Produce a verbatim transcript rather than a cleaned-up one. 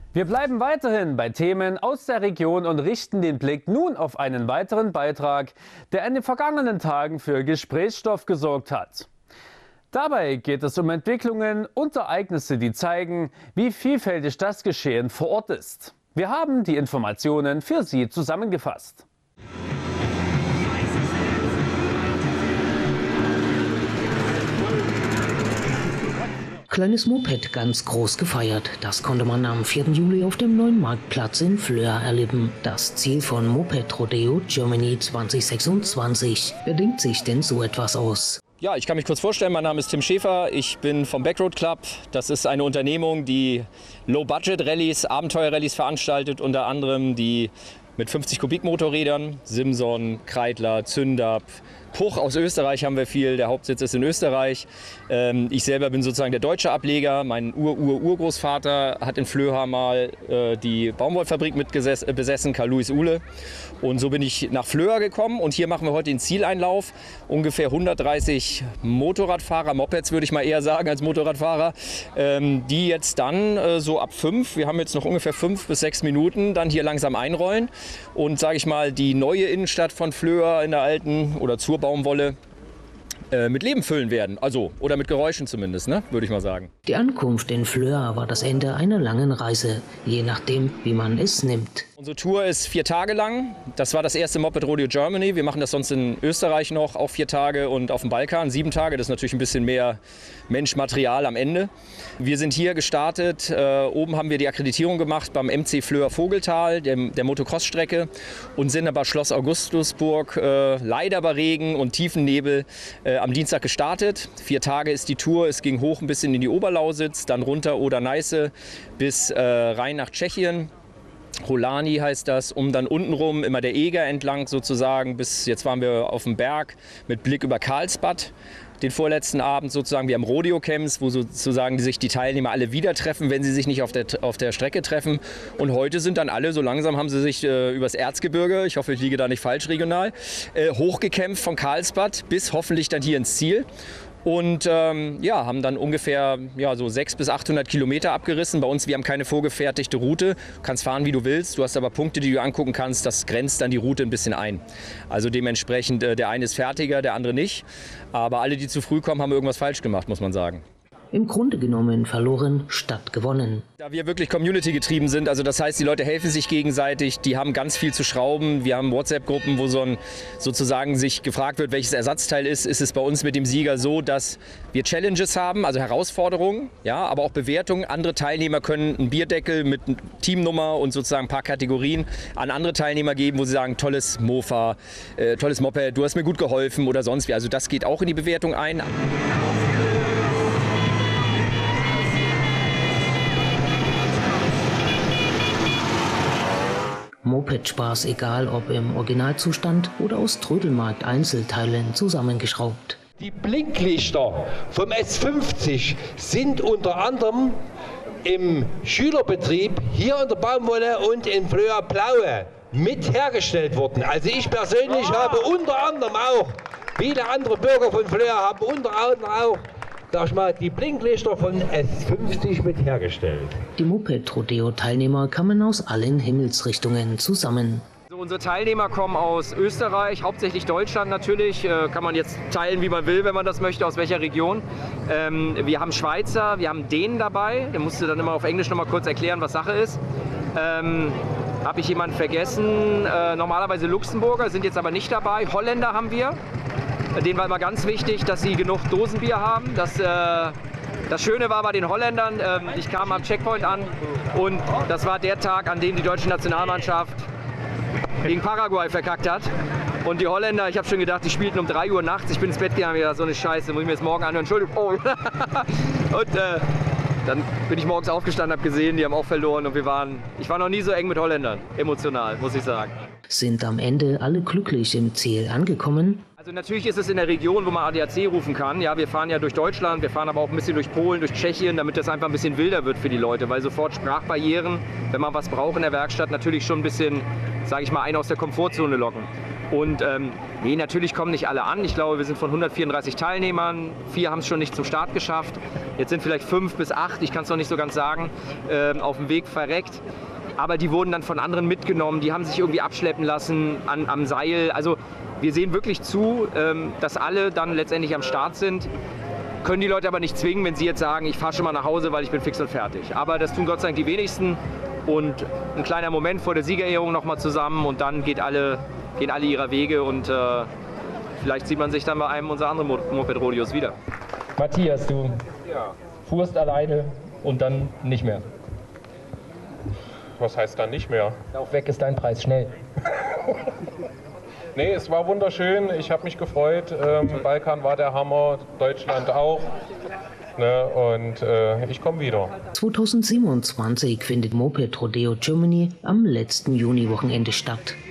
Wir bleiben weiterhin bei Themen aus der Region und richten den Blick nun auf einen weiteren Beitrag, der in den vergangenen Tagen für Gesprächsstoff gesorgt hat. Dabei geht es um Entwicklungen und Ereignisse, die zeigen, wie vielfältig das Geschehen vor Ort ist. Wir haben die Informationen für Sie zusammengefasst. Kleines Moped ganz groß gefeiert. Das konnte man am vierten Juli auf dem neuen Marktplatz in Flöa erleben. Das Ziel von Moped Rodeo Germany zwanzig sechsundzwanzig. Wer denkt sich denn so etwas aus? Ja, ich kann mich kurz vorstellen, mein Name ist Tim Schäfer, ich bin vom Backroad Club. Das ist eine Unternehmung, die Low-Budget-Rallyes, Abenteuer-Rallyes veranstaltet, unter anderem die mit fünfzig Kubik Motorrädern, Simson, Kreidler, Zündab, Puch aus Österreich haben wir viel, der Hauptsitz ist in Österreich. Ähm, ich selber bin sozusagen der deutsche Ableger. Mein Ur-Ur-Urgroßvater hat in Flöha mal äh, die Baumwollfabrik mit äh, besessen, Karl-Louis Uhle. Und so bin ich nach Flöha gekommen und hier machen wir heute den Zieleinlauf. Ungefähr hundertdreißig Motorradfahrer, Mopeds würde ich mal eher sagen als Motorradfahrer, ähm, die jetzt dann äh, so ab fünf, wir haben jetzt noch ungefähr fünf bis sechs Minuten, dann hier langsam einrollen und sage ich mal die neue Innenstadt von Flöha in der alten oder zur Baumwolle äh, mit Leben füllen werden. Also, oder mit Geräuschen zumindest, ne? Würde ich mal sagen. Die Ankunft in Flöa war das Ende einer langen Reise, je nachdem, wie man es nimmt. Unsere Tour ist vier Tage lang. Das war das erste Moped Rodeo Germany. Wir machen das sonst in Österreich noch, auch vier Tage und auf dem Balkan sieben Tage. Das ist natürlich ein bisschen mehr Menschmaterial am Ende. Wir sind hier gestartet. Äh, oben haben wir die Akkreditierung gemacht beim M C Flöa Vogeltal, der, der Motocross-Strecke, und sind aber Schloss Augustusburg, äh, leider bei Regen und tiefen Nebel, äh, am Dienstag gestartet. Vier Tage ist die Tour. Es ging hoch ein bisschen in die Oberlausitz, dann runter Oder-Neiße bis äh, rein nach Tschechien. Holani heißt das, um dann untenrum immer der Eger entlang sozusagen, bis jetzt waren wir auf dem Berg mit Blick über Karlsbad, den vorletzten Abend sozusagen. Wir haben Rodeo-Camps, wo sozusagen sich die Teilnehmer alle wieder treffen, wenn sie sich nicht auf der, auf der Strecke treffen. Und heute sind dann alle, so langsam haben sie sich äh, übers Erzgebirge, ich hoffe, ich liege da nicht falsch regional, äh, hochgekämpft von Karlsbad bis hoffentlich dann hier ins Ziel. Und ähm, ja, haben dann ungefähr ja, so sechshundert bis achthundert Kilometer abgerissen. Bei uns, wir haben keine vorgefertigte Route. Du kannst fahren, wie du willst. Du hast aber Punkte, die du angucken kannst. Das grenzt dann die Route ein bisschen ein. Also dementsprechend, äh, der eine ist fertiger, der andere nicht. Aber alle, die zu früh kommen, haben irgendwas falsch gemacht, muss man sagen. Im Grunde genommen verloren statt gewonnen. Da wir wirklich Community getrieben sind, also das heißt, die Leute helfen sich gegenseitig, die haben ganz viel zu schrauben. Wir haben WhatsApp-Gruppen, wo so ein, sozusagen sich gefragt wird, welches Ersatzteil ist. Ist es bei uns mit dem Sieger so, dass wir Challenges haben, also Herausforderungen, ja, aber auch Bewertungen. Andere Teilnehmer können einen Bierdeckel mit Teamnummer und sozusagen ein paar Kategorien an andere Teilnehmer geben, wo sie sagen, tolles Mofa, äh, tolles Moped, du hast mir gut geholfen oder sonst wie. Also das geht auch in die Bewertung ein. Moped-Spaß, egal ob im Originalzustand oder aus Trödelmarkt-Einzelteilen zusammengeschraubt. Die Blinklichter vom S fünfzig sind unter anderem im Schülerbetrieb hier in der Baumwolle und in Flöa Blaue mit hergestellt worden. Also ich persönlich ah. habe unter anderem auch, viele andere Bürger von Flöa haben unter anderem auch sag ich mal, die Blinklichter von S fünfzig mit hergestellt. Die Moped-Rodeo-Teilnehmer kamen aus allen Himmelsrichtungen zusammen. Also unsere Teilnehmer kommen aus Österreich, hauptsächlich Deutschland natürlich. Äh, kann man jetzt teilen, wie man will, wenn man das möchte, aus welcher Region. Ähm, wir haben Schweizer, wir haben Dänen dabei. Der musste dann immer auf Englisch noch mal kurz erklären, was Sache ist. Ähm, Habe ich jemanden vergessen? Äh, normalerweise Luxemburger, sind jetzt aber nicht dabei. Holländer haben wir. Denen war immer ganz wichtig, dass sie genug Dosenbier haben. Das, äh, das Schöne war bei den Holländern, äh, ich kam am Checkpoint an und das war der Tag, an dem die deutsche Nationalmannschaft gegen Paraguay verkackt hat. Und die Holländer, ich habe schon gedacht, die spielten um drei Uhr nachts. Ich bin ins Bett gegangen, wieder so eine Scheiße, muss ich mir jetzt morgen anhören. Entschuldigung. Oh. Und äh, dann bin ich morgens aufgestanden, habe gesehen, die haben auch verloren und wir waren, ich war noch nie so eng mit Holländern, emotional, muss ich sagen. Sind am Ende alle glücklich im Ziel angekommen? Also natürlich ist es in der Region, wo man A D A C rufen kann. Ja, wir fahren ja durch Deutschland, wir fahren aber auch ein bisschen durch Polen, durch Tschechien, damit das einfach ein bisschen wilder wird für die Leute, weil sofort Sprachbarrieren, wenn man was braucht in der Werkstatt, natürlich schon ein bisschen, sage ich mal, einen aus der Komfortzone locken. Und ähm, Nee, natürlich kommen nicht alle an. Ich glaube, wir sind von hundertvierunddreißig Teilnehmern. Vier haben es schon nicht zum Start geschafft. Jetzt sind vielleicht fünf bis acht, ich kann es noch nicht so ganz sagen, äh, auf dem Weg verreckt. Aber die wurden dann von anderen mitgenommen. Die haben sich irgendwie abschleppen lassen an, am Seil. Also wir sehen wirklich zu, ähm, dass alle dann letztendlich am Start sind. Können die Leute aber nicht zwingen, wenn sie jetzt sagen, ich fahre schon mal nach Hause, weil ich bin fix und fertig. Aber das tun Gott sei Dank die wenigsten. Und ein kleiner Moment vor der Siegerehrung noch mal zusammen und dann geht alle, gehen alle ihrer Wege und äh, vielleicht sieht man sich dann bei einem unserer anderen Moped-Rodeos wieder. Matthias, du Ja. fuhrst alleine und dann nicht mehr. Was heißt dann nicht mehr? Lauf weg ist dein Preis, schnell. Nee, es war wunderschön. Ich habe mich gefreut. Ähm, Balkan war der Hammer, Deutschland auch. Ne, und äh, ich komme wieder. zweitausendsiebenundzwanzig findet Moped Rodeo Germany am letzten Juniwochenende statt.